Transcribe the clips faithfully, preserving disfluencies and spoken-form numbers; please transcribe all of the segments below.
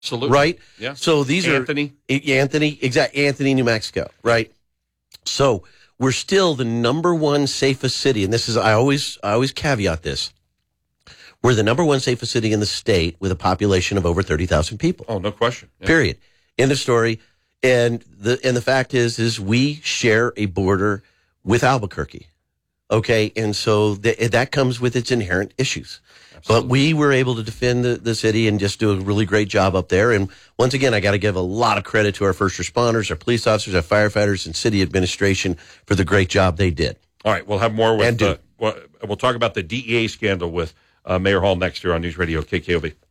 Absolutely. Right? Yeah. So these Anthony. are Anthony, exact Anthony, New Mexico, right? So we're still the number one safest city, and this is I always I always caveat this. We're the number one safest city in the state with a population of over thirty thousand people. Oh, no question. Yeah. Period. End of story. And the and the fact is is we share a border with Albuquerque. Okay, and so th- that comes with its inherent issues. Absolutely. But we were able to defend the, the city and just do a really great job up there. And once again, I got to give a lot of credit to our first responders, our police officers, our firefighters, and city administration for the great job they did. All right, we'll have more with. And Uh, well, we'll talk about the D E A scandal with uh, Mayor Hall next year on News Radio K K O B.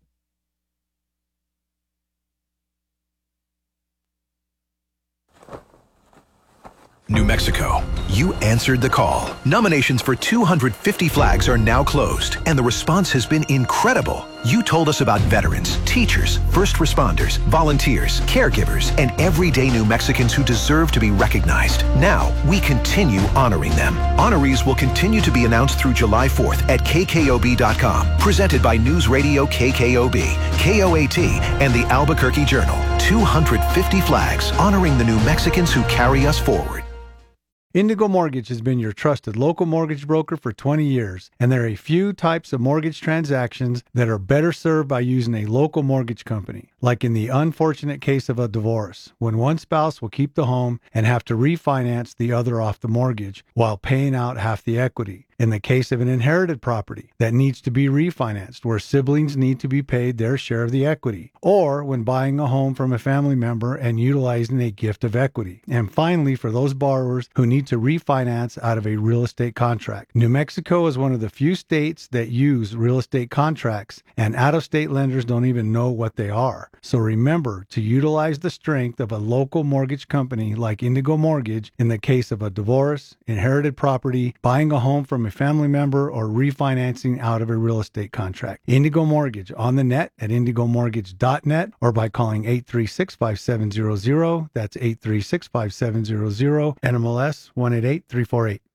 New Mexico, you answered the call. Nominations for two hundred fifty flags are now closed, and the response has been incredible. You told us about veterans, teachers, first responders, volunteers, caregivers, and everyday New Mexicans who deserve to be recognized. Now, we continue honoring them. Honorees will continue to be announced through July fourth at K K O B dot com. Presented by News Radio K K O B, K O A T, and the Albuquerque Journal. two hundred fifty flags honoring the New Mexicans who carry us forward. Indigo Mortgage has been your trusted local mortgage broker for twenty years, and there are a few types of mortgage transactions that are better served by using a local mortgage company, like in the unfortunate case of a divorce, when one spouse will keep the home and have to refinance the other off the mortgage while paying out half the equity. In the case of an inherited property that needs to be refinanced, where siblings need to be paid their share of the equity, or when buying a home from a family member and utilizing a gift of equity. And finally, for those borrowers who need to refinance out of a real estate contract. New Mexico is one of the few states that use real estate contracts, and out-of-state lenders don't even know what they are. So remember to utilize the strength of a local mortgage company like Indigo Mortgage in the case of a divorce, inherited property, buying a home from a family member, or refinancing out of a real estate contract. Indigo Mortgage on the net at indigo mortgage dot net or by calling eight three six, five seven zero zero. That's eight three six, five seven zero zero. N M L S one eight eight three four eight.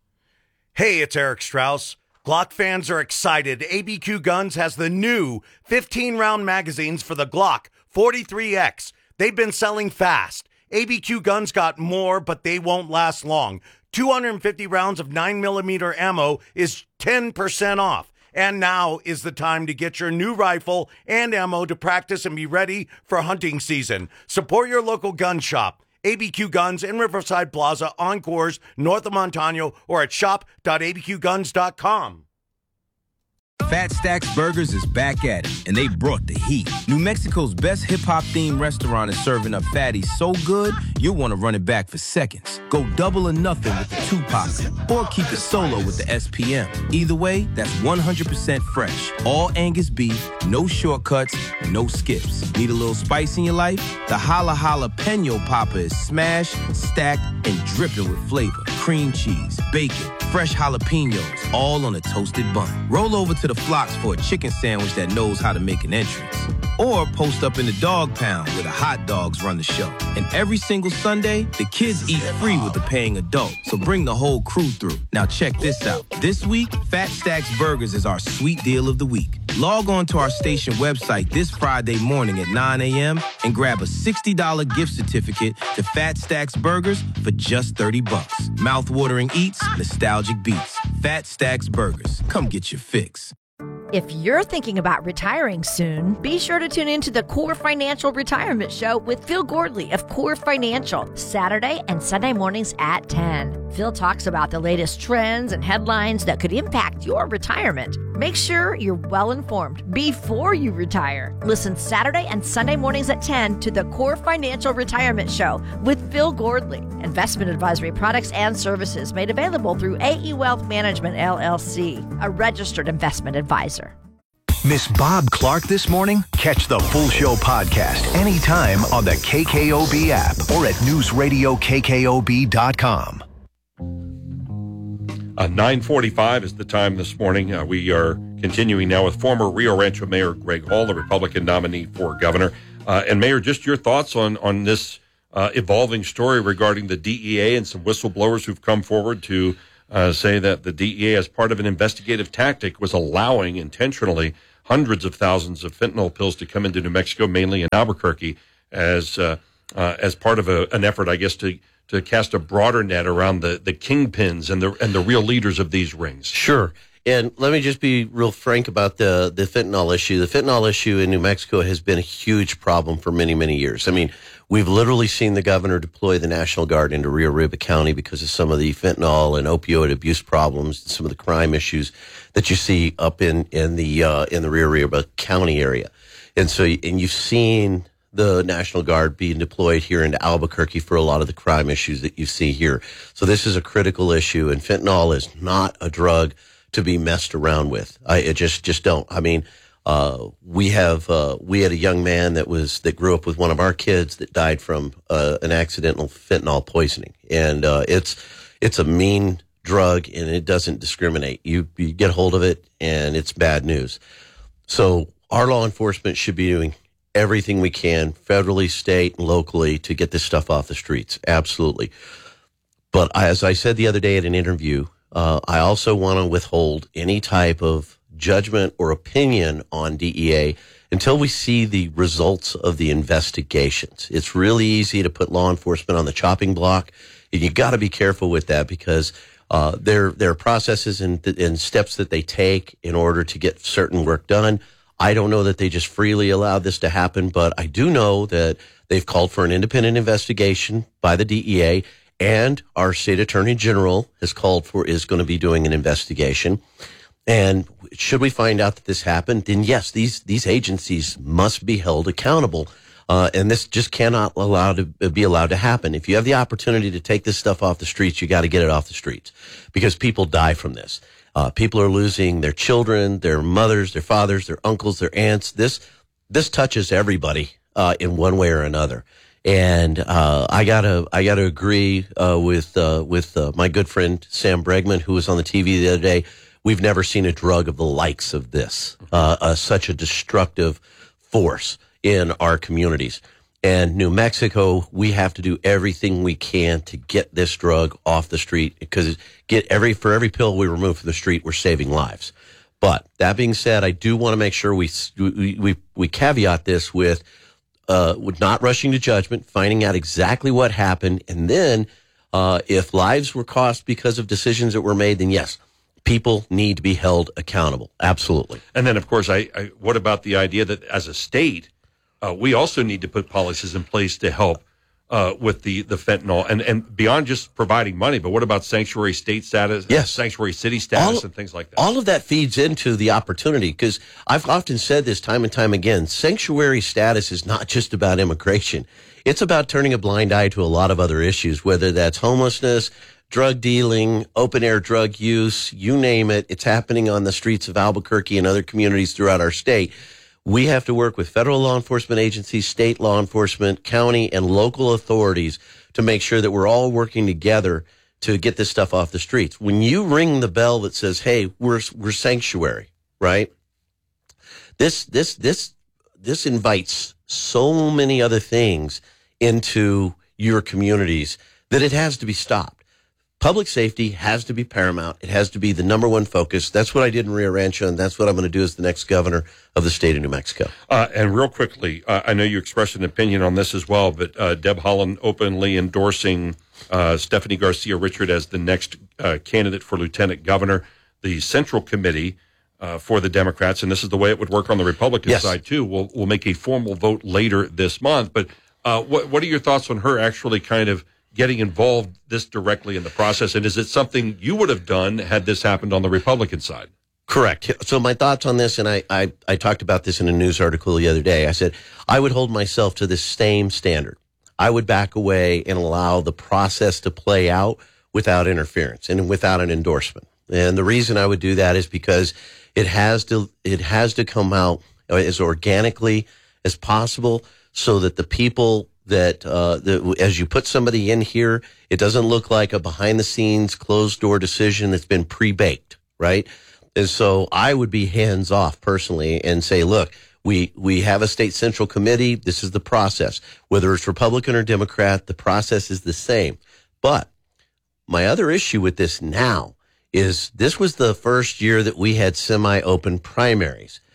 Hey, it's Eric Strauss. Glock fans are excited. A B Q Guns has the new fifteen round magazines for the Glock forty-three X. They've been selling fast. A B Q Guns got more, but they won't last long. two hundred fifty rounds of nine millimeter ammo is ten percent off. And now is the time to get your new rifle and ammo to practice and be ready for hunting season. Support your local gun shop. A B Q Guns in Riverside Plaza, Encores, north of Montano, or at shop dot a b q guns dot com. Fat Stacks Burgers is back at it, and they brought the heat. New Mexico's best hip-hop themed restaurant is serving up fatties so good, you'll want to run it back for seconds. Go double or nothing with the Tupac, or keep it solo with the S P M. Either way, that's one hundred percent fresh. All Angus beef, no shortcuts, no skips. Need a little spice in your life? The Hala Jalapeno Popper is smashed, stacked, and dripping with flavor. Cream cheese, bacon, fresh jalapenos, all on a toasted bun. Roll over to the Flocks for a chicken sandwich that knows how to make an entrance. Or post up in the dog pound where the hot dogs run the show. And every single Sunday, the kids eat free with the paying adult. So bring the whole crew through. Now check this out. This week, Fat Stacks Burgers is our sweet deal of the week. Log on to our station website this Friday morning at nine a.m. and grab a sixty dollars gift certificate to Fat Stacks Burgers for just thirty bucks. Mouth-watering eats, nostalgic beats. Fat Stacks Burgers. Come get your fix. If you're thinking about retiring soon, be sure to tune into the Core Financial Retirement Show with Phil Gordley of Core Financial, Saturday and Sunday mornings at ten. Phil talks about the latest trends and headlines that could impact your retirement. Make sure you're well informed before you retire. Listen Saturday and Sunday mornings at ten to the Core Financial Retirement Show with Phil Gordley. Investment advisory products and services made available through A E Wealth Management, L L C, a registered investment advisor. Miss Bob Clark this morning? Catch the full show podcast anytime on the K K O B app or at news radio k k o b dot com. Uh, nine forty-five is the time this morning. Uh, we are continuing now with former Rio Rancho Mayor Greg Hall, the Republican nominee for governor. Uh, and Mayor, just your thoughts on, on this uh, evolving story regarding the D E A and some whistleblowers who've come forward to uh, say that the D E A, as part of an investigative tactic, was allowing intentionally hundreds of thousands of fentanyl pills to come into New Mexico, mainly in Albuquerque, as uh, uh, as part of a, an effort, I guess, to to cast a broader net around the, the kingpins and the and the real leaders of these rings. Sure. And let me just be real frank about the, the fentanyl issue. The fentanyl issue in New Mexico has been a huge problem for many, many years. I mean, we've literally seen the governor deploy the National Guard into Rio Arriba County because of some of the fentanyl and opioid abuse problems and some of the crime issues that you see up in, in the, uh, in the Rio Arriba County area. And so, and you've seen the National Guard being deployed here into Albuquerque for a lot of the crime issues that you see here. So this is a critical issue, and fentanyl is not a drug to be messed around with. I it just just don't. I mean, uh, we have uh, we had a young man that was that grew up with one of our kids that died from uh, an accidental fentanyl poisoning, and uh, it's it's a mean drug and it doesn't discriminate. You you get a hold of it and it's bad news. So our law enforcement should be doing everything we can, federally, state, and locally, to get this stuff off the streets. Absolutely. But as I said the other day at an interview, Uh, I also want to withhold any type of judgment or opinion on D E A until we see the results of the investigations. It's really easy to put law enforcement on the chopping block, and you got to be careful with that because uh, there there are processes and, and steps that they take in order to get certain work done. I don't know that they just freely allow this to happen, but I do know that they've called for an independent investigation by the D E A. And our state attorney general has called for, is going to be doing an investigation. And should we find out that this happened, then yes, these, these agencies must be held accountable. Uh, and this just cannot allow to be allowed to happen. If you have the opportunity to take this stuff off the streets, you got to get it off the streets because people die from this. Uh, people are losing their children, their mothers, their fathers, their uncles, their aunts. This, this touches everybody, uh, in one way or another. And uh, I gotta, I gotta agree uh, with uh, with uh, my good friend Sam Bregman, who was on the T V the other day. We've never seen a drug of the likes of this, uh, uh, such a destructive force in our communities. And New Mexico, we have to do everything we can to get this drug off the street because get every for every pill we remove from the street, we're saving lives. But that being said, I do want to make sure we we we, we caveat this with. Uh, with not rushing to judgment, finding out exactly what happened, and then uh, if lives were cost because of decisions that were made, then yes, people need to be held accountable. Absolutely. And then, of course, I, I what about the idea that as a state, uh, we also need to put policies in place to help uh, with the, the fentanyl and, and beyond just providing money, but what about sanctuary state status, yes. sanctuary city status, all, and things like that? All of that feeds into the opportunity because I've often said this time and time again, sanctuary status is not just about immigration. It's about turning a blind eye to a lot of other issues, whether that's homelessness, drug dealing, open air drug use, you name it. It's happening on the streets of Albuquerque and other communities throughout our state. We have to work with federal law enforcement agencies, state law enforcement, county, and local authorities to make sure that we're all working together to get this stuff off the streets. When you ring the bell that says, hey, we're, we're sanctuary, right? This, this, this, this invites so many other things into your communities that it has to be stopped. Public safety has to be paramount. It has to be the number one focus. That's what I did in Rio Rancho, and that's what I'm going to do as the next governor of the state of New Mexico. Uh, and real quickly, uh, I know you expressed an opinion on this as well, but uh, Deb Haaland openly endorsing uh, Stephanie Garcia Richard as the next uh, candidate for lieutenant governor. The Central Committee uh, for the Democrats, and this is the way it would work on the Republican yes. side too, will will make a formal vote later this month. But uh, what what are your thoughts on her actually kind of getting involved this directly in the process? And is it something you would have done had this happened on the Republican side? Correct. So my thoughts on this, and I, I, I talked about this in a news article the other day. I said, I would hold myself to the same standard. I would back away and allow the process to play out without interference and without an endorsement. And the reason I would do that is because it has to, it has to come out as organically as possible so that the people that uh, the, as you put somebody in here, it doesn't look like a behind-the-scenes, closed-door decision that's been pre-baked, right? And so I would be hands-off personally and say, look, we we have a state central committee. This is the process. Whether it's Republican or Democrat, the process is the same. But my other issue with this now is this was the first year that we had semi-open primaries.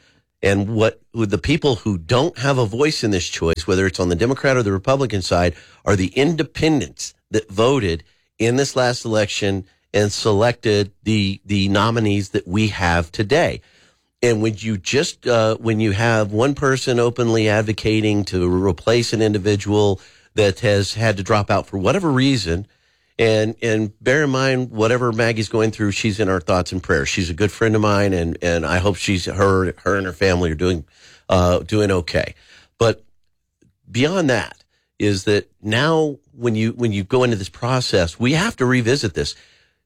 And what the people who don't have a voice in this choice, whether it's on the Democrat or the Republican side, are the independents that voted in this last election and selected the the nominees that we have today. And when you just uh, when you have one person openly advocating to replace an individual that has had to drop out for whatever reason, and and bear in mind whatever Maggie's going through, she's in our thoughts and prayers. She's a good friend of mine, and and I hope she's her her and her family are doing uh, doing okay. But beyond that is that now when you when you go into this process, we have to revisit this.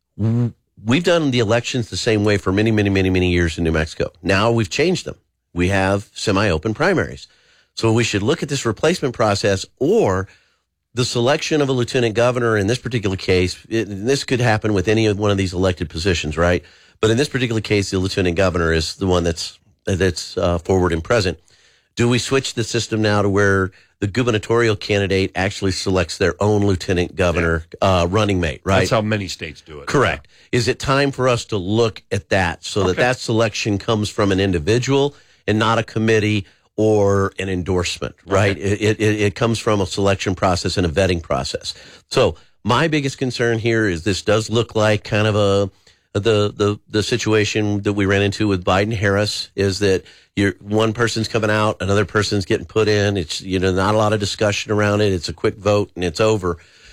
We've done the elections the same way for many, many, many, many years in New Mexico. Now we've changed them. We have semi-open primaries. So we should look at this replacement process or the selection of a lieutenant governor in this particular case. It, this could happen with any one of these elected positions, right? But in this particular case, the lieutenant governor is the one that's that's uh, forward and present. Do we switch the system now to where the gubernatorial candidate actually selects their own lieutenant governor yeah. uh, running mate, right? That's how many states do it. Correct. Yeah. Is it time for us to look at that so okay. that that selection comes from an individual and not a committee or an endorsement, right? Okay. It, it, it comes from a selection process and a vetting process. So my biggest concern here is this does look like kind of a the the the situation that we ran into with Biden Harris is that you're one person's coming out, another person's getting put in. It's, you know, not a lot of discussion around it. It's a quick vote and it's over.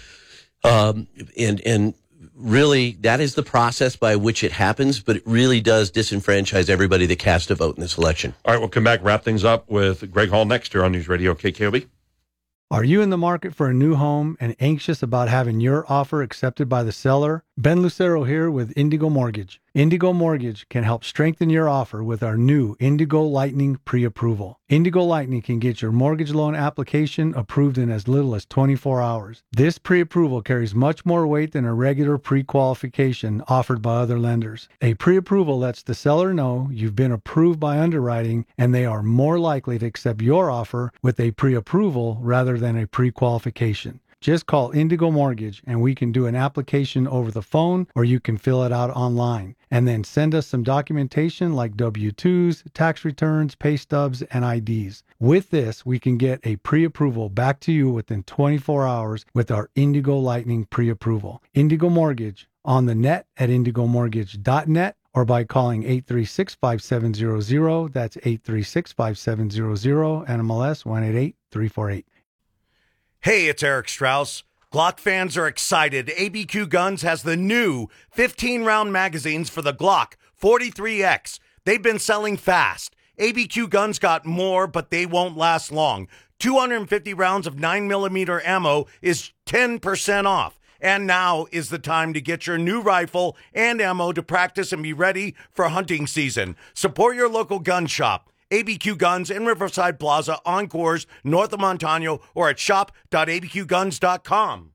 Um, and and really that is the process by which it happens, but it really does disenfranchise everybody that cast a vote in this election. All right, we'll come back, wrap things up with Greg Hall next here on News Radio K K O B. Are you in the market for a new home and anxious about having your offer accepted by the seller? Ben Lucero here with Indigo Mortgage. Indigo Mortgage can help strengthen your offer with our new Indigo Lightning pre-approval. Indigo Lightning can get your mortgage loan application approved in as little as twenty-four hours. This pre-approval carries much more weight than a regular pre-qualification offered by other lenders. A pre-approval lets the seller know you've been approved by underwriting and they are more likely to accept your offer with a pre-approval rather than a pre-qualification. Just call Indigo Mortgage and we can do an application over the phone or you can fill it out online. And then send us some documentation like W two's, tax returns, pay stubs, and I Ds. With this, we can get a pre-approval back to you within twenty-four hours with our Indigo Lightning pre-approval. Indigo Mortgage on the net at indigo mortgage dot net or by calling eight three six, five seven zero zero. That's eight three six, five seven zero zero, N M L S one eight eight, three four eight. Hey, it's Eric Strauss. Glock fans are excited. A B Q Guns has the new fifteen round magazines for the Glock forty-three X. They've been selling fast. A B Q Guns got more, but they won't last long. two hundred fifty rounds of nine millimeter ammo is ten percent off. And now is the time to get your new rifle and ammo to practice and be ready for hunting season. Support your local gun shop. A B Q Guns in Riverside Plaza, Encores, north of Montano, or at shop dot a b q guns dot com.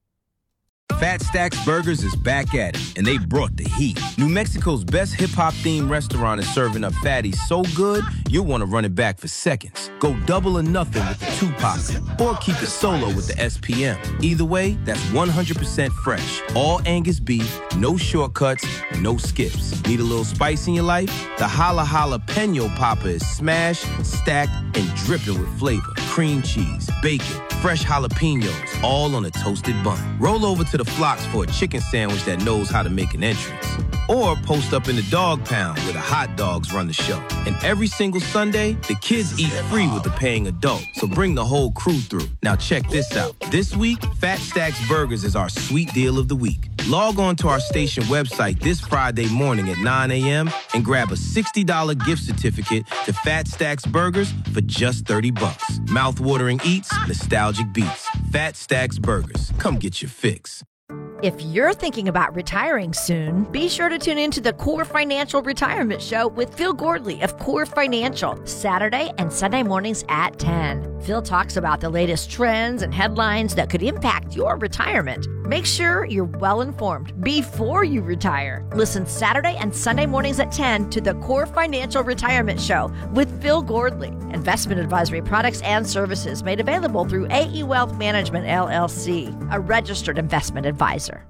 Fat Stacks Burgers is back at it, and they brought the heat. New Mexico's best hip-hop themed restaurant is serving up fatties so good, you'll want to run it back for seconds. Go double or nothing with the Tupac, or keep it solo with the S P M. Either way, that's one hundred percent fresh. All Angus beef, no shortcuts, no skips. Need a little spice in your life? The Holla Jalapeno Popper is smashed, stacked, and dripping with flavor. Cream cheese, bacon, fresh jalapenos, all on a toasted bun. Roll over to the Flocks for a chicken sandwich that knows how to make an entrance. Or post up in the dog pound where the hot dogs run the show. And every single Sunday, the kids eat free with the paying adult. So bring the whole crew through. Now check this out. This week, Fat Stacks Burgers is our sweet deal of the week. Log on to our station website this Friday morning at nine a.m. and grab a sixty dollars gift certificate to Fat Stacks Burgers for just thirty bucks. Mouth-watering eats, nostalgic beats. Fat Stacks Burgers. Come get your fix. If you're thinking about retiring soon, be sure to tune into the Core Financial Retirement Show with Phil Gordley of Core Financial, Saturday and Sunday mornings at ten. Phil talks about the latest trends and headlines that could impact your retirement. Make sure you're well informed before you retire. Listen Saturday and Sunday mornings at ten to the Core Financial Retirement Show with Phil Gordley. Investment advisory products and services made available through A E Wealth Management, L L C, a registered investment advisor.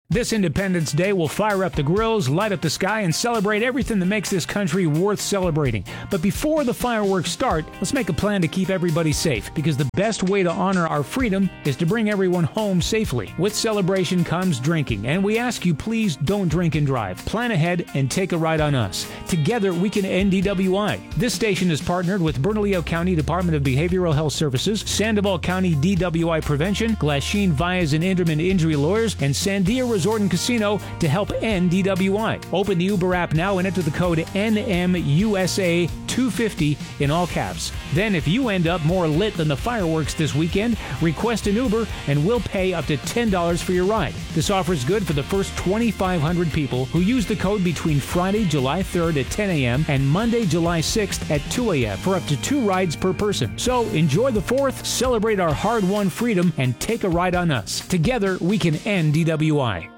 This Independence Day will fire up the grills, light up the sky, and celebrate everything that makes this country worth celebrating. But before the fireworks start, let's make a plan to keep everybody safe, because the best way to honor our freedom is to bring everyone home safely. With celebration comes drinking, and we ask you please don't drink and drive. Plan ahead and take a ride on us. Together we can end D W I. This station is partnered with Bernalillo County Department of Behavioral Health Services, Sandoval County D W I Prevention, Glasheen Vias and Inderman Injury Lawyers, and Sandia Resort and Casino to help end D W I. Open the Uber app now and enter the code N M U S A two fifty in all caps. Then if you end up more lit than the fireworks this weekend, request an Uber and we'll pay up to ten dollars for your ride. This offer is good for the first twenty-five hundred people who use the code between Friday, July third at ten a.m. and Monday, July sixth at two a.m. for up to two rides per person. So enjoy the fourth, celebrate our hard-won freedom, and take a ride on us. Together, we can end D W I.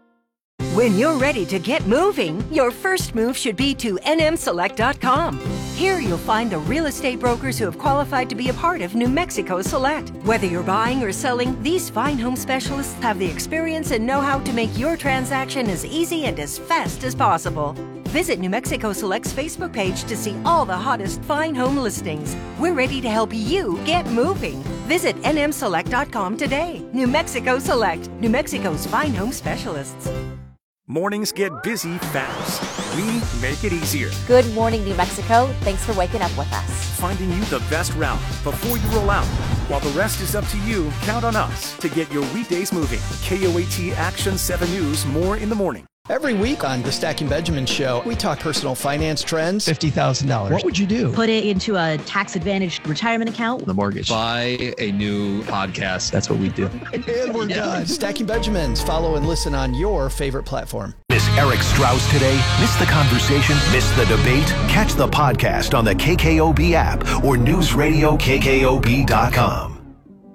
When you're ready to get moving, your first move should be to N M select dot com. Here you'll find the real estate brokers who have qualified to be a part of New Mexico Select. Whether you're buying or selling, these fine home specialists have the experience and know-how to make your transaction as easy and as fast as possible. Visit New Mexico Select's Facebook page to see all the hottest fine home listings. We're ready to help you get moving. Visit N M select dot com today. New Mexico Select, New Mexico's fine home specialists. Mornings get busy fast. We make it easier. Good morning, New Mexico. Thanks for waking up with us. Finding you the best route before you roll out. While the rest is up to you, count on us to get your weekdays moving. K O A T Action seven News, more in the morning. Every week on the Stacking Benjamin Show, we talk personal finance trends. fifty thousand dollars. What would you do? Put it into a tax-advantaged retirement account. The mortgage. Buy a new podcast. That's what we do. And we're yeah. done. Stacking Benjamins. Follow and listen on your favorite platform. Miss Eric Strauss today? Miss the conversation? Miss the debate? Catch the podcast on the K K O B app or news radio K K O B dot com.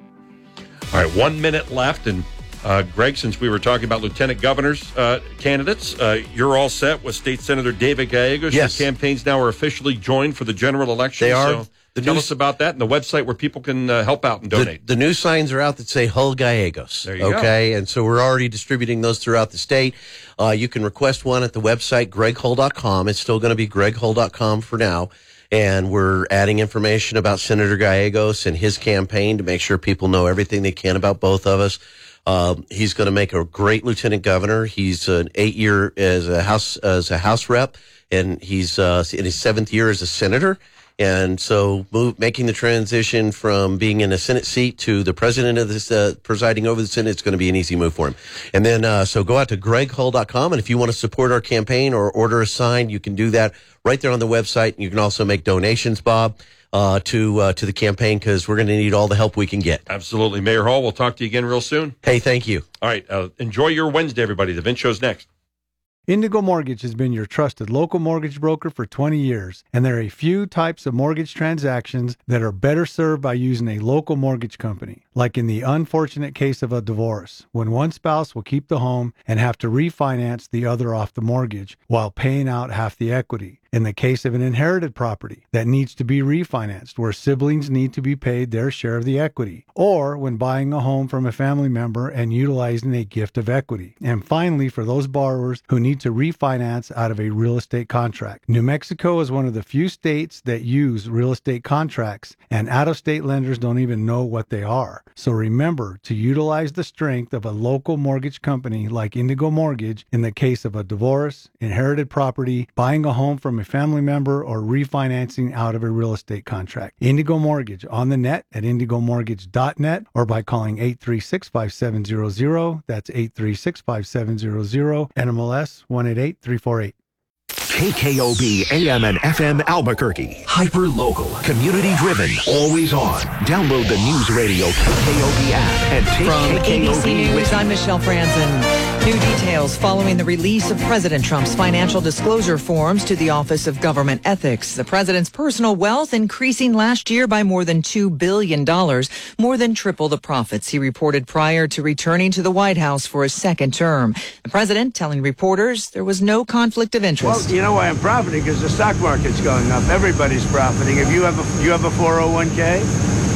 All right, one minute left, and Uh, Greg, since we were talking about lieutenant governor's uh, candidates, uh, you're all set with State Senator David Gallegos. Yes. Your campaigns now are officially joined for the general election. They are. So the tell new, us about that and the website where people can uh, help out and donate. The, the new signs are out that say Hull Gallegos. There you okay? go. Okay, and so we're already distributing those throughout the state. Uh, you can request one at the website, greg hull dot com. It's still going to be greg hull dot com for now. And we're adding information about Senator Gallegos and his campaign to make sure people know everything they can about both of us. Uh, he's going to make a great lieutenant governor. He's an eight year as a house as a house rep, and he's uh, in his seventh year as a senator. And so, move, making the transition from being in a Senate seat to the president of this, uh, presiding over the Senate, it's going to be an easy move for him. And then, uh, so go out to greg hull dot com, and if you want to support our campaign or order a sign, you can do that right there on the website. And you can also make donations, Bob, uh, to, uh, to the campaign, because we're going to need all the help we can get. Absolutely. Mayor Hall, we'll talk to you again real soon. Hey, thank you. All right. Uh, enjoy your Wednesday, everybody. The Vince Show's next. Indigo Mortgage has been your trusted local mortgage broker for twenty years, and there are a few types of mortgage transactions that are better served by using a local mortgage company, like in the unfortunate case of a divorce, when one spouse will keep the home and have to refinance the other off the mortgage while paying out half the equity. In the case of an inherited property that needs to be refinanced, where siblings need to be paid their share of the equity, or when buying a home from a family member and utilizing a gift of equity. And finally, for those borrowers who need to refinance out of a real estate contract. New Mexico is one of the few states that use real estate contracts, and out-of-state lenders don't even know what they are. So remember to utilize the strength of a local mortgage company like Indigo Mortgage in the case of a divorce, inherited property, buying a home from a family member, or refinancing out of a real estate contract. Indigo Mortgage on the net at indigo mortgage dot net or by calling eight three six, five seven zero zero. That's eight three six, five seven zero zero. N M L S one eight eight three four eight. K K O B A M and F M Albuquerque. Hyper local, community driven, always on. Download the News Radio K K O B app and take From K K O B A B C News, with I'm Michelle Franzen. New details following the release of President Trump's financial disclosure forms to the Office of Government Ethics. The president's personal wealth increasing last year by more than two billion dollars, more than triple the profits he reported prior to returning to the White House for a second term. The president telling reporters there was no conflict of interest. Well, you know why I'm profiting? Because the stock market's going up. Everybody's profiting. If you have a, you have a four oh one k?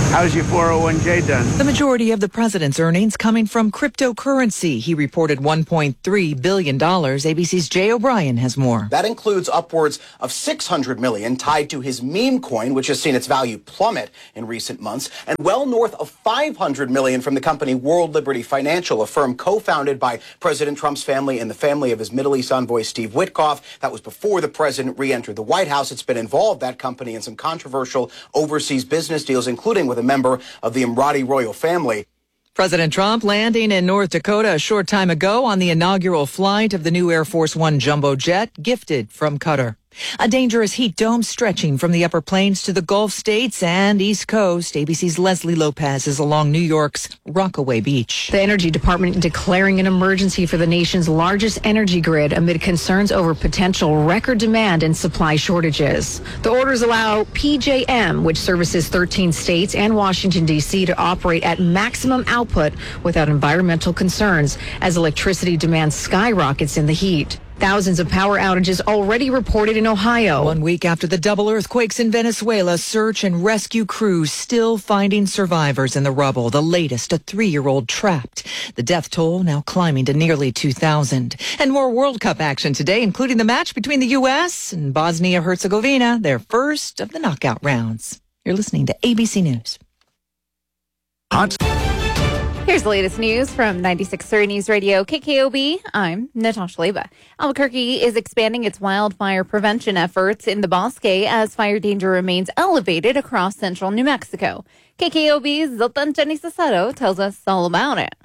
How's your four oh one k done? The majority of the president's earnings coming from cryptocurrency. He reported one point three billion dollars. A B C's Jay O'Brien has more. That includes upwards of six hundred million dollars tied to his meme coin, which has seen its value plummet in recent months, and well north of five hundred million dollars from the company World Liberty Financial, a firm co-founded by President Trump's family and the family of his Middle East envoy Steve Witkoff. That was before the president re-entered the White House. It's been involved, that company, in some controversial overseas business deals, including with a member of the Emirati royal family. President Trump landing in North Dakota a short time ago on the inaugural flight of the new Air Force One jumbo jet gifted from Qatar. A dangerous heat dome stretching from the upper plains to the Gulf states and East Coast. A B C's Leslie Lopez is along New York's Rockaway Beach. The Energy Department declaring an emergency for the nation's largest energy grid amid concerns over potential record demand and supply shortages. The orders allow P J M, which services thirteen states and Washington, D C, to operate at maximum output without environmental concerns as electricity demand skyrockets in the heat. Thousands of power outages already reported in Ohio. One week after the double earthquakes in Venezuela, search and rescue crews still finding survivors in the rubble. The latest, a three-year-old trapped. The death toll now climbing to nearly two thousand. And more World Cup action today, including the match between the U S and Bosnia-Herzegovina, their first of the knockout rounds. You're listening to A B C News. Hot. Here's the latest news from ninety-six point three News Radio K K O B. I'm Natasha Leva. Albuquerque is expanding its wildfire prevention efforts in the Bosque as fire danger remains elevated across central New Mexico. K K O B's Zoltan Chanisasato tells us all about it.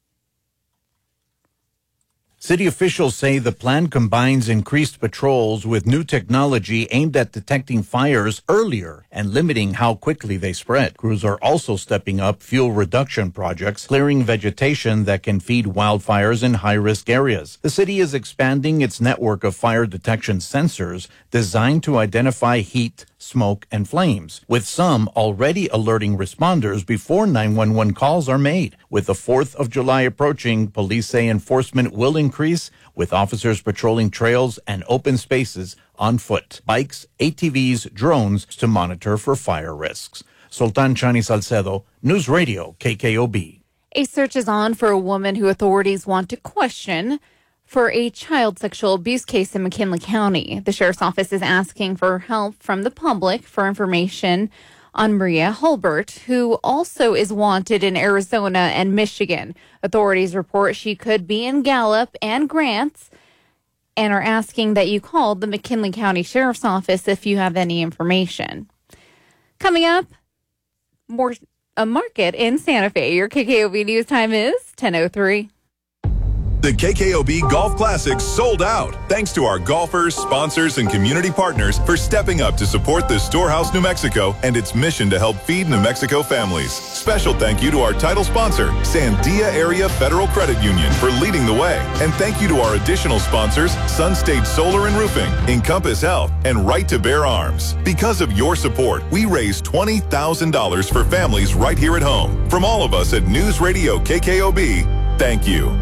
City officials say the plan combines increased patrols with new technology aimed at detecting fires earlier and limiting how quickly they spread. Crews are also stepping up fuel reduction projects, clearing vegetation that can feed wildfires in high-risk areas. The city is expanding its network of fire detection sensors designed to identify heat, smoke, and flames, with some already alerting responders before nine one one calls are made. With the fourth of July approaching, police say enforcement will increase, with officers patrolling trails and open spaces on foot, bikes, A T Vs, drones to monitor for fire risks. Sultan Chani Salcedo, News Radio, K K O B. A search is on for a woman who authorities want to question for a child sexual abuse case in McKinley County. The sheriff's office is asking for help from the public for information on Maria Hulbert, who also is wanted in Arizona and Michigan. Authorities report she could be in Gallup and Grants and are asking that you call the McKinley County Sheriff's Office if you have any information. Coming up, more a market in Santa Fe. Your K K O B news time is ten oh three. The K K O B Golf Classic sold out. Thanks to our golfers, sponsors, and community partners for stepping up to support the Storehouse New Mexico and its mission to help feed New Mexico families. Special thank you to our title sponsor, Sandia Area Federal Credit Union, for leading the way. And thank you to our additional sponsors, Sun State Solar and Roofing, Encompass Health, and Right to Bear Arms. Because of your support, we raised twenty thousand dollars for families right here at home. From all of us at News Radio K K O B, thank you.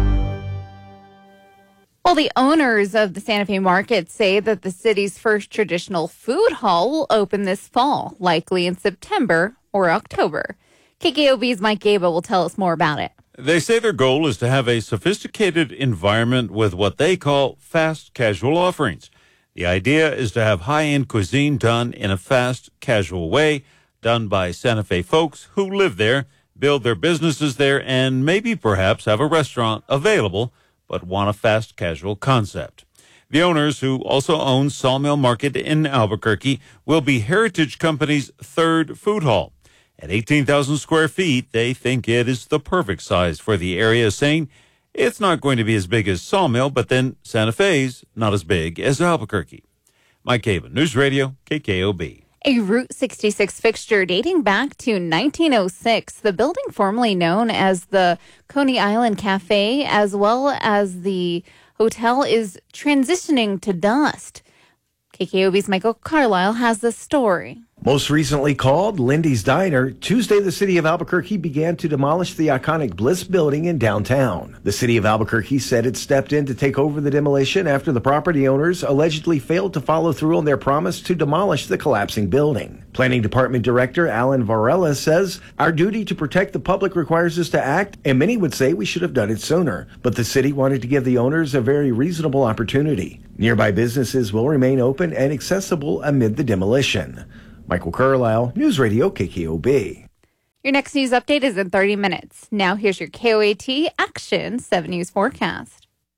Well, the owners of the Santa Fe market say that the city's first traditional food hall will open this fall, likely in September or October. K K O B's Mike Gaba will tell us more about it. They say their goal is to have a sophisticated environment with what they call fast casual offerings. The idea is to have high-end cuisine done in a fast casual way, done by Santa Fe folks who live there, build their businesses there, and maybe perhaps have a restaurant available but want a fast casual concept. The owners, who also own Sawmill Market in Albuquerque, will be Heritage Company's third food hall. At eighteen thousand square feet, they think it is the perfect size for the area, saying it's not going to be as big as Sawmill, but then Santa Fe's not as big as Albuquerque. Mike Caban, News Radio, K K O B. A Route sixty-six fixture dating back to nineteen oh six. The building formerly known as the Coney Island Cafe, as well as the hotel, is transitioning to dust. K K O B's Michael Carlisle has the story. Most recently called Lindy's Diner, Tuesday the city of Albuquerque began to demolish the iconic Bliss building in downtown. The city of Albuquerque said it stepped in to take over the demolition after the property owners allegedly failed to follow through on their promise to demolish the collapsing building. Planning Department Director Alan Varela says, "Our duty to protect the public requires us to act, and many would say we should have done it sooner. But the city wanted to give the owners a very reasonable opportunity. Nearby businesses will remain open and accessible amid the demolition." Michael Carlisle, News Radio K K O B. Your next news update is in thirty minutes. Now here's your K O A T Action seven News forecast.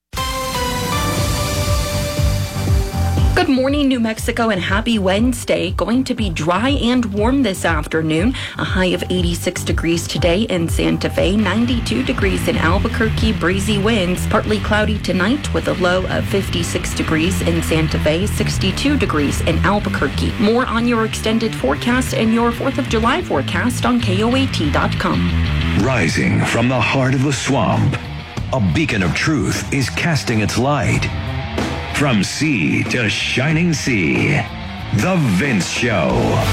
Good morning, New Mexico, and happy Wednesday. Going to be dry and warm this afternoon. A high of eighty-six degrees today in Santa Fe, ninety-two degrees in Albuquerque, breezy winds. Partly cloudy tonight with a low of fifty-six degrees in Santa Fe, sixty-two degrees in Albuquerque. More on your extended forecast and your fourth of July forecast on K O A T dot com. Rising from the heart of the swamp, a beacon of truth is casting its light. From sea to shining sea, The Vince Show.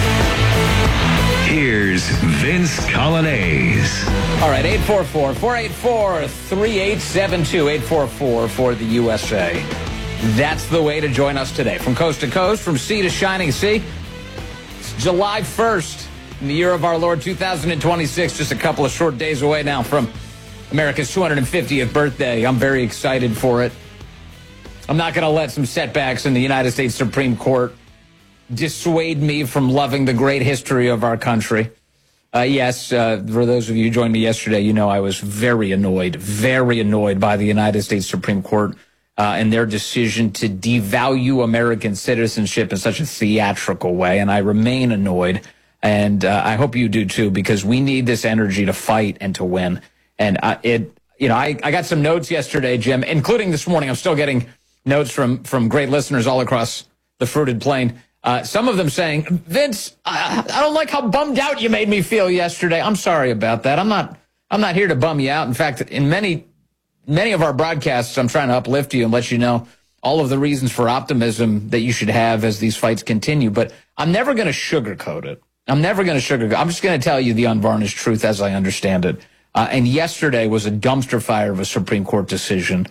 Here's Vince Colonnese. All right, eight four four, four eight four, three eight seven two, eight four four for the U S A. That's the way to join us today. From coast to coast, from sea to shining sea. It's July first, in the year of our Lord two thousand twenty-six, just a couple of short days away now from America's two hundred fiftieth birthday. I'm very excited for it. I'm not going to let some setbacks in the United States Supreme Court dissuade me from loving the great history of our country. Uh, yes, uh, for those of you who joined me yesterday, you know I was very annoyed, very annoyed by the United States Supreme Court uh, and their decision to devalue American citizenship in such a theatrical way, and I remain annoyed, and uh, I hope you do too, because we need this energy to fight and to win. And uh, it, you know, I, I got some notes yesterday, Jim, including this morning. I'm still getting notes from, from great listeners all across the fruited plain. Uh, some of them saying, Vince, I, I don't like how bummed out you made me feel yesterday. I'm sorry about that. I'm not, I'm not here to bum you out. In fact, in many, many of our broadcasts, I'm trying to uplift you and let you know all of the reasons for optimism that you should have as these fights continue. But I'm never going to sugarcoat it. I'm never going to sugarcoat. I'm just going to tell you the unvarnished truth as I understand it. Uh, and yesterday was a dumpster fire of a Supreme Court decision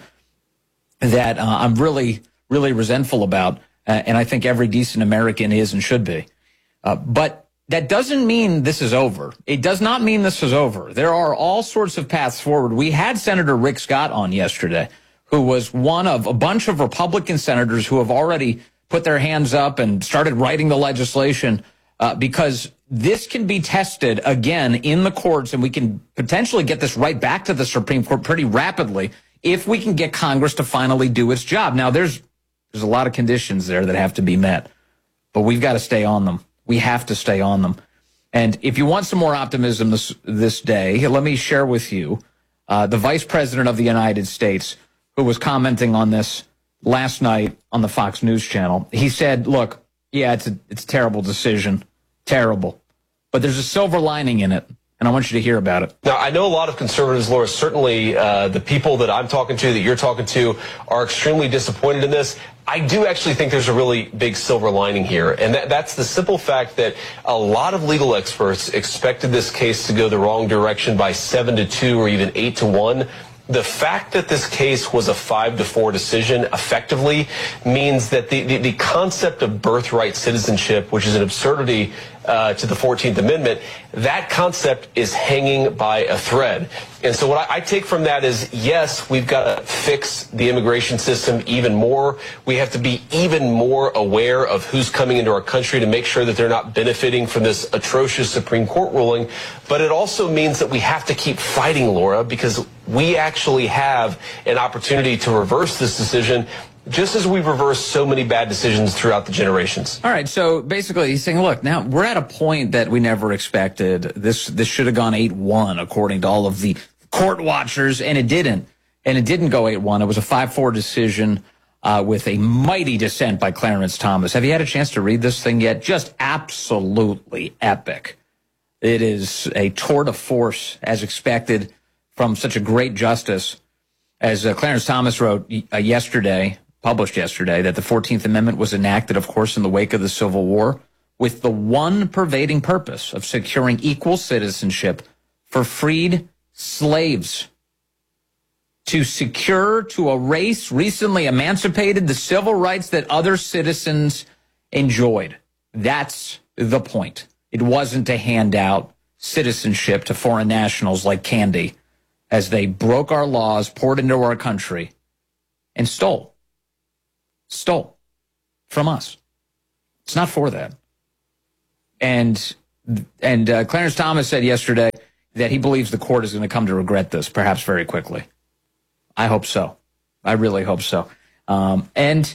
that uh, I'm really, really resentful about, uh, and I think every decent American is and should be. Uh, but that doesn't mean this is over. It does not mean this is over. There are all sorts of paths forward. We had Senator Rick Scott on yesterday, who was one of a bunch of Republican senators who have already put their hands up and started writing the legislation uh, because this can be tested again in the courts, and we can potentially get this right back to the Supreme Court pretty rapidly if we can get Congress to finally do its job. Now, there's there's a lot of conditions there that have to be met, but we've got to stay on them. We have to stay on them. And if you want some more optimism this this day, let me share with you uh, the Vice President of the United States, who was commenting on this last night on the Fox News channel. He said, look, yeah, it's a, it's a terrible decision, terrible, but there's a silver lining in it. And I want you to hear about it. Now, I know a lot of conservatives, Laura, certainly uh, the people that I'm talking to, that you're talking to, are extremely disappointed in this. I do actually think there's a really big silver lining here, and that, that's the simple fact that a lot of legal experts expected this case to go the wrong direction by seven to two or even eight to one. The fact that this case was a five to four decision effectively means that the, the, the concept of birthright citizenship, which is an absurdity uh, to the fourteenth Amendment, that concept is hanging by a thread. And so what I, I take from that is, yes, we've got to fix the immigration system even more. We have to be even more aware of who's coming into our country to make sure that they're not benefiting from this atrocious Supreme Court ruling. But it also means that we have to keep fighting, Laura, because we actually have an opportunity to reverse this decision, just as we've reversed so many bad decisions throughout the generations. All right, so basically he's saying, look, now we're at a point that we never expected. This this should have gone eight one, according to all of the court watchers, and it didn't. And it didn't go eight one. It was a five four decision uh, with a mighty dissent by Clarence Thomas. Have you had a chance to read this thing yet? Just absolutely epic. It is a tour de force, as expected, from such a great justice. As uh, Clarence Thomas wrote uh, yesterday, published yesterday, that the fourteenth Amendment was enacted, of course, in the wake of the Civil War, with the one pervading purpose of securing equal citizenship for freed slaves. To secure to a race recently emancipated the civil rights that other citizens enjoyed. That's the point. It wasn't to hand out citizenship to foreign nationals like candy as they broke our laws, poured into our country, and stole. Stole from us. It's not for that. And and uh, Clarence Thomas said yesterday that he believes the court is going to come to regret this, perhaps very quickly. I hope so. I really hope so. Um, and,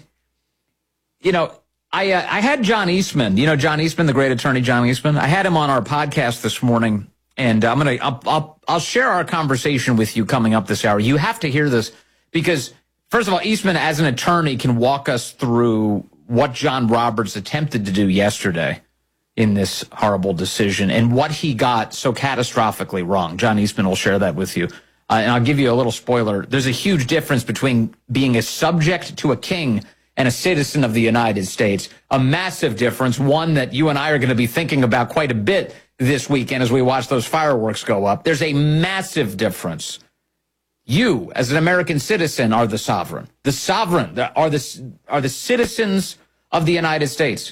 you know, I uh, I had John Eastman, you know, John Eastman, the great attorney, John Eastman. I had him on our podcast this morning, and I'm going to, I'll, I'll, I'll share our conversation with you coming up this hour. You have to hear this because, first of all, Eastman, as an attorney, can walk us through what John Roberts attempted to do yesterday in this horrible decision and what he got so catastrophically wrong. John Eastman will share that with you. Uh, and I'll give you a little spoiler. There's a huge difference between being a subject to a king and a citizen of the United States. A massive difference, one that you and I are going to be thinking about quite a bit this weekend as we watch those fireworks go up. There's a massive difference. You, as an American citizen, are the sovereign. The sovereign are the, are the citizens of the United States.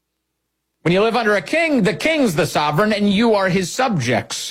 When you live under a king, the king's the sovereign, and you are his subjects.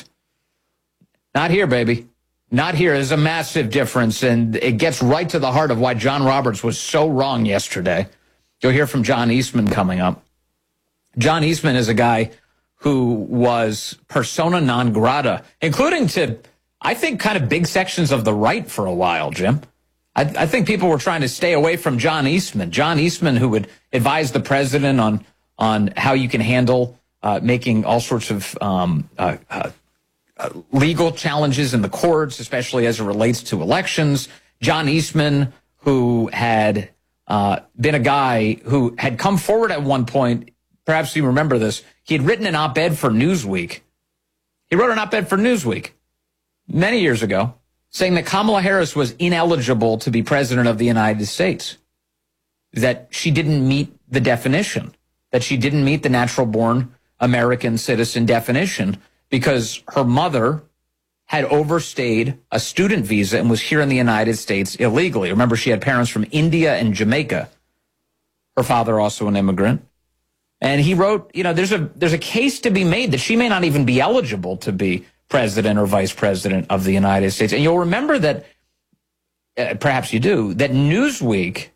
Not here, baby. Not here. There's a massive difference, and it gets right to the heart of why John Roberts was so wrong yesterday. You'll hear from John Eastman coming up. John Eastman is a guy who was persona non grata, including to, I think, kind of big sections of the right for a while, Jim. I, I think people were trying to stay away from John Eastman. John Eastman, who would advise the president on, on how you can handle uh, making all sorts of um, uh, uh, Uh, legal challenges in the courts, especially as it relates to elections. John Eastman, who had uh, been a guy who had come forward at one point, perhaps you remember this, he had written an op-ed for Newsweek. He wrote an op-ed for Newsweek many years ago saying that Kamala Harris was ineligible to be president of the United States, that she didn't meet the definition, that she didn't meet the natural-born American citizen definition, because her mother had overstayed a student visa and was here in the United States illegally. Remember, she had parents from India and Jamaica. Her father also an immigrant. And he wrote, you know, there's a there's a case to be made that she may not even be eligible to be president or vice president of the United States. And you'll remember that, uh, perhaps you do, that Newsweek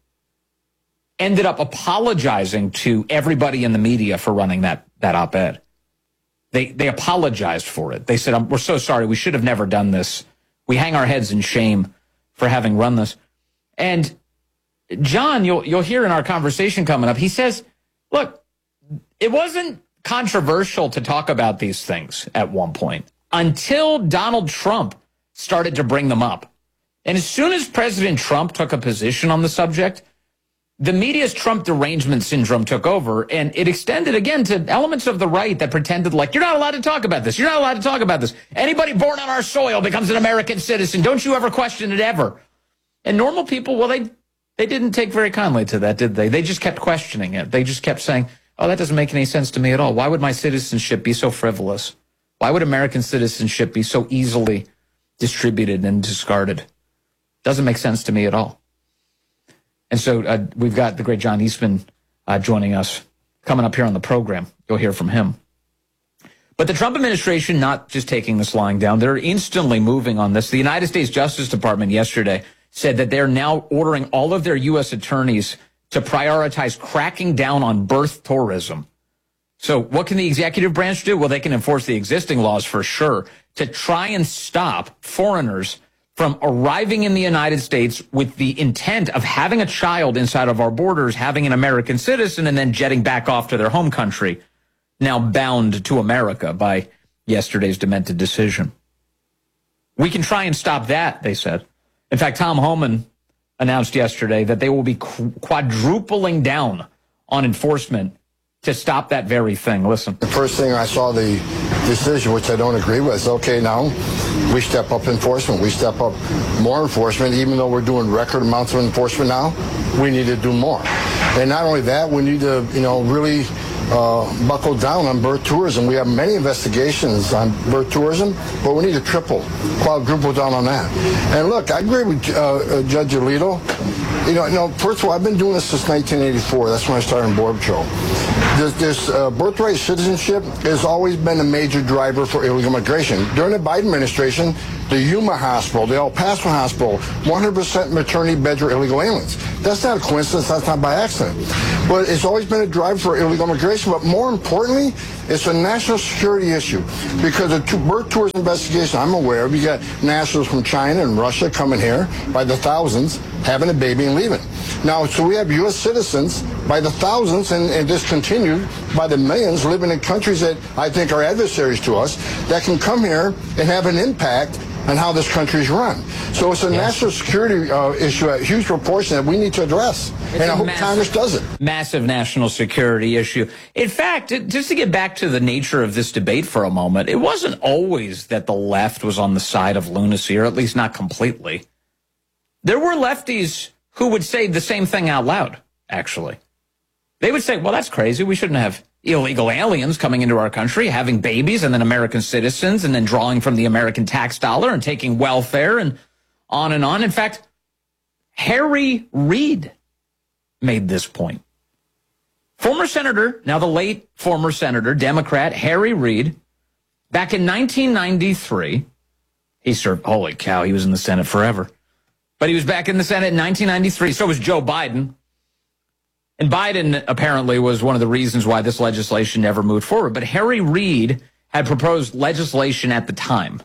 ended up apologizing to everybody in the media for running that, that op-ed. They they apologized for it. They said, we're so sorry. We should have never done this. We hang our heads in shame for having run this. And John, you'll you'll hear in our conversation coming up, he says, look, it wasn't controversial to talk about these things at one point until Donald Trump started to bring them up. And as soon as President Trump took a position on the subject, the media's Trump derangement syndrome took over, and it extended again to elements of the right that pretended like, you're not allowed to talk about this. You're not allowed to talk about this. Anybody born on our soil becomes an American citizen. Don't you ever question it ever. And normal people, well, they they didn't take very kindly to that, did they? They just kept questioning it. They just kept saying, oh, that doesn't make any sense to me at all. Why would my citizenship be so frivolous? Why would American citizenship be so easily distributed and discarded? Doesn't make sense to me at all. And so uh, we've got the great John Eastman uh, joining us, coming up here on the program. You'll hear from him. But the Trump administration not just taking this lying down, they're instantly moving on this. The United States Justice Department yesterday said that they're now ordering all of their U S attorneys to prioritize cracking down on birth tourism. So what can the executive branch do? Well, they can enforce the existing laws for sure to try and stop foreigners from arriving in the United States with the intent of having a child inside of our borders, having an American citizen, and then jetting back off to their home country, now bound to America by yesterday's demented decision. We can try and stop that, they said. In fact, Tom Homan announced yesterday that they will be quadrupling down on enforcement to stop that very thing. Listen. The first thing I saw the decision, which I don't agree with, is okay, now we step up enforcement. We step up more enforcement, even though we're doing record amounts of enforcement now. We need to do more. And not only that, we need to, you know, really uh, buckle down on birth tourism. We have many investigations on birth tourism, but we need to triple, quadruple down on that. And look, I agree with uh, uh, Judge Alito. You know, you know, first of all, I've been doing this since nineteen eighty-four. That's when I started in Border Patrol. This, this uh, birthright citizenship has always been a major driver for illegal immigration. During the Biden administration, the Yuma Hospital, the El Paso Hospital, one hundred percent maternity beds were illegal aliens. That's not a coincidence. That's not by accident. But it's always been a driver for illegal immigration. But more importantly, it's a national security issue. Because the two birth tours investigation I'm aware of, you got nationals from China and Russia coming here by the thousands, having a baby and leaving. Now, so we have U S citizens by the thousands and, and this continued by the millions living in countries that I think are adversaries to us that can come here and have an impact on how this country is run. So it's a yes. national security uh, issue, a huge proportion that we need to address. It's and I hope massive, Congress does it. Massive national security issue. In fact, just to get back to the nature of this debate for a moment, it wasn't always that the left was on the side of lunacy, or at least not completely. There were lefties who would say the same thing out loud, actually. They would say, well, that's crazy. We shouldn't have illegal aliens coming into our country, having babies, and then American citizens, and then drawing from the American tax dollar and taking welfare and on and on. In fact, Harry Reid made this point. Former Senator, now the late former Senator, Democrat Harry Reid, back in nineteen ninety-three, he served, holy cow, he was in the Senate forever. But he was back in the Senate in nineteen ninety-three. So was Joe Biden. And Biden apparently was one of the reasons why this legislation never moved forward. But Harry Reid had proposed legislation at the time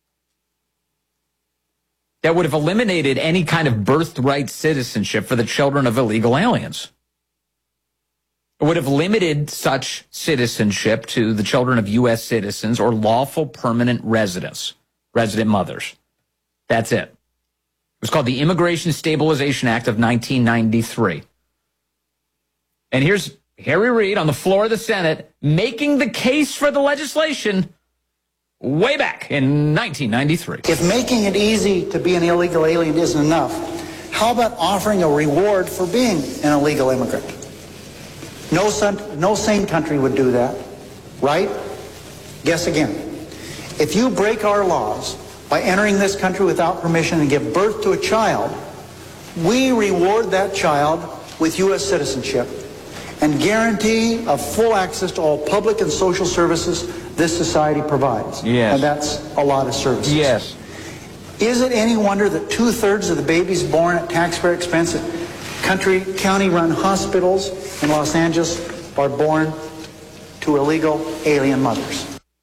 that would have eliminated any kind of birthright citizenship for the children of illegal aliens. It would have limited such citizenship to the children of U S citizens or lawful permanent residents, resident mothers. That's it. It was called the Immigration Stabilization Act of nineteen ninety-three. And here's Harry Reid on the floor of the Senate making the case for the legislation way back in nineteen ninety-three. If making it easy to be an illegal alien isn't enough, how about offering a reward for being an illegal immigrant? No, son, no sane country would do that, right? Guess again. If you break our laws by entering this country without permission and give birth to a child, we reward that child with U S citizenship and guarantee of full access to all public and social services this society provides. Yes. And that's a lot of services. Yes. Is it any wonder that two-thirds of the babies born at taxpayer expense at country, county-run hospitals in Los Angeles are born to illegal alien mothers?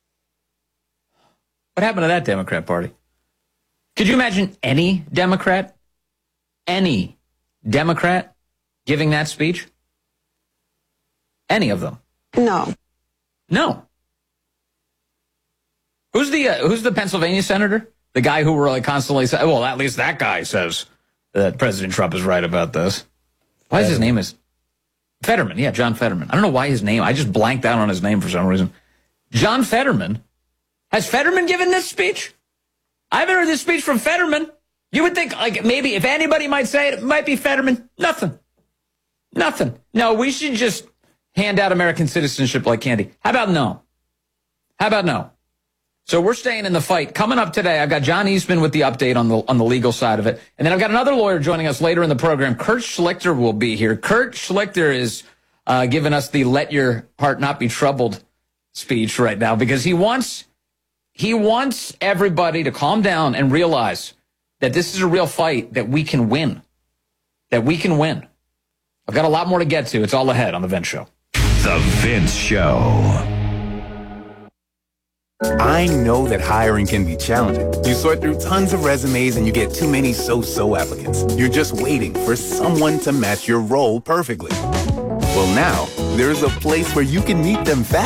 What happened to that Democrat Party? Could you imagine any Democrat, any Democrat giving that speech? Any of them? No. No. Who's the uh, who's the Pennsylvania senator? The guy who were like constantly saying, well, at least that guy says that President Trump is right about this. Why is his name is Fetterman? Yeah, John Fetterman. I don't know why his name. I just blanked out on his name for some reason. John Fetterman. Has Fetterman given this speech? I haven't heard this speech from Fetterman. You would think, like, maybe if anybody might say it, it might be Fetterman. Nothing. Nothing. No, we should just hand out American citizenship like candy. How about no? How about no? So we're staying in the fight. Coming up today, I've got John Eastman with the update on the on the legal side of it. And then I've got another lawyer joining us later in the program. Kurt Schlichter will be here. Kurt Schlichter is uh, giving us the let your heart not be troubled speech right now because he wants he wants everybody to calm down and realize that this is a real fight that we can win. That we can win. I've got a lot more to get to. It's all ahead on The Vince Show. The Vince Show. I know that hiring can be challenging. You sort through tons of resumes and you get too many so-so applicants. You're just waiting for someone to match your role perfectly. Well, now, there's a place where you can meet them fast.